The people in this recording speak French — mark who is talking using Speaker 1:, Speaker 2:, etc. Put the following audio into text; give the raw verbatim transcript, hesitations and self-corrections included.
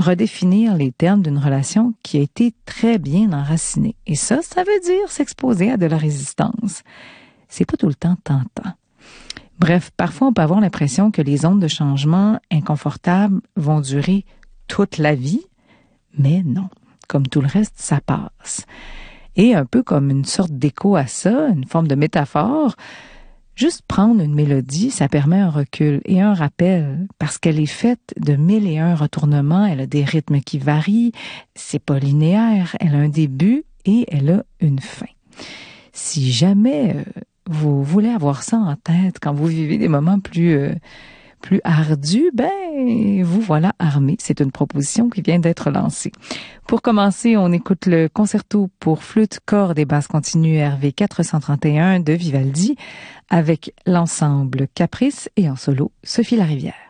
Speaker 1: redéfinir les termes d'une relation qui a été très bien enracinée. Et ça, ça veut dire s'exposer à de la résistance. C'est pas tout le temps tentant. Bref, parfois on peut avoir l'impression que les ondes de changement inconfortables vont durer toute la vie, mais non. Comme tout le reste, ça passe. Et un peu comme une sorte d'écho à ça, une forme de métaphore, juste prendre une mélodie, ça permet un recul et un rappel, parce qu'elle est faite de mille et un retournements, elle a des rythmes qui varient, c'est pas linéaire, elle a un début et elle a une fin. Si jamais euh, vous voulez avoir ça en tête quand vous vivez des moments plus euh, plus ardus, ben vous voilà armé. C'est une proposition qui vient d'être lancée. Pour commencer, on écoute le concerto pour flûte, cordes et basses continues R V quatre cent trente et un de Vivaldi avec l'ensemble Caprice et en solo Sophie Larivière.